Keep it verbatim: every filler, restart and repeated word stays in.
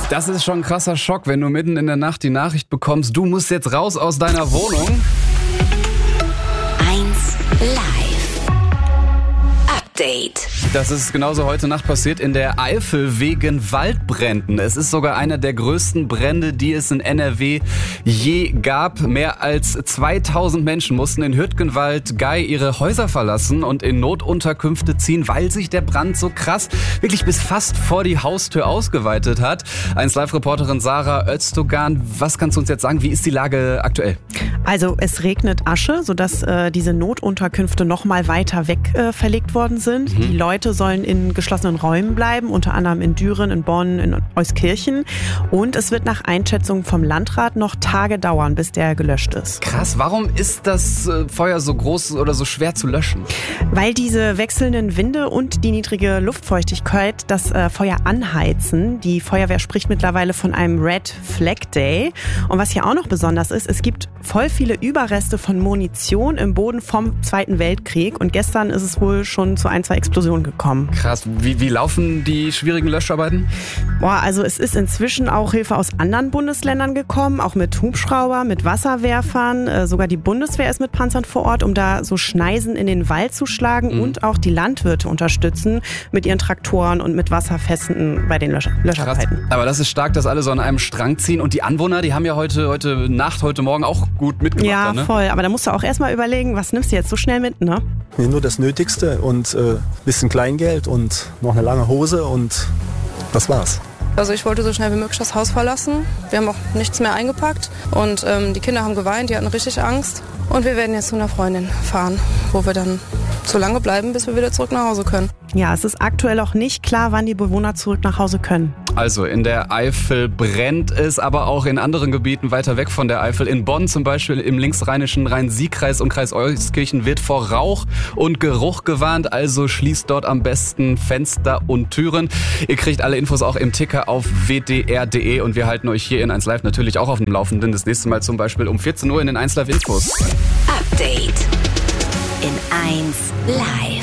Das ist schon ein krasser Schock, wenn du mitten in der Nacht die Nachricht bekommst, du musst jetzt raus aus deiner Wohnung. eins Live Update. Das ist genauso heute Nacht passiert in der Eifel wegen Waldbränden. Es ist sogar einer der größten Brände, die es in N R W je gab. Mehr als zweitausend Menschen mussten in Hürtgenwald Gei ihre Häuser verlassen und in Notunterkünfte ziehen, weil sich der Brand so krass wirklich bis fast vor die Haustür ausgeweitet hat. eins Live-Reporterin Sarah Özdogan, was kannst du uns jetzt sagen? Wie ist die Lage aktuell? Also es regnet Asche, sodass äh, diese Notunterkünfte noch mal weiter weg äh, verlegt worden sind. Mhm. Die Leute sollen in geschlossenen Räumen bleiben, unter anderem in Düren, in Bonn, in Euskirchen. Und es wird nach Einschätzung vom Landrat noch Tage dauern, bis der gelöscht ist. Krass, warum ist das äh, Feuer so groß oder so schwer zu löschen? Weil diese wechselnden Winde und die niedrige Luftfeuchtigkeit das äh, Feuer anheizen. Die Feuerwehr spricht mittlerweile von einem Red Flag Day. Und was hier auch noch besonders ist, es gibt voll viele Überreste von Munition im Boden vom Zweiten Weltkrieg. Und gestern ist es wohl schon zu ein, zwei Explosionen gekommen. Krass. Wie, wie laufen die schwierigen Löscharbeiten? Boah, also es ist inzwischen auch Hilfe aus anderen Bundesländern gekommen, auch mit Hubschrauber, mit Wasserwerfern. Äh, sogar die Bundeswehr ist mit Panzern vor Ort, um da so Schneisen in den Wald zu schlagen, mhm. und auch die Landwirte unterstützen mit ihren Traktoren und mit Wasserfesten bei den Lösch- Löscharbeiten. Krass. Aber das ist stark, dass alle so an einem Strang ziehen. Und die Anwohner, die haben ja heute, heute Nacht, heute Morgen auch gut mitgemacht. Ja, ne? voll. Aber da musst du auch erstmal überlegen, was nimmst du jetzt so schnell mit, ne? Nee, nur das Nötigste und äh, bisschen Kleingeld und noch eine lange Hose und das war's. Also ich wollte so schnell wie möglich das Haus verlassen. Wir haben auch nichts mehr eingepackt und ähm, die Kinder haben geweint, die hatten richtig Angst. Und wir werden jetzt zu einer Freundin fahren, wo wir dann so lange bleiben, bis wir wieder zurück nach Hause können. Ja, es ist aktuell auch nicht klar, wann die Bewohner zurück nach Hause können. Also in der Eifel brennt es, aber auch in anderen Gebieten weiter weg von der Eifel. In Bonn zum Beispiel im linksrheinischen Rhein-Sieg-Kreis und Kreis Euskirchen wird vor Rauch und Geruch gewarnt. Also schließt dort am besten Fenster und Türen. Ihr kriegt alle Infos auch im Ticker auf w d r punkt d e und wir halten euch hier in eins Live natürlich auch auf dem Laufenden. Das nächste Mal zum Beispiel um vierzehn Uhr in den eins Live Infos. Update in eins Live.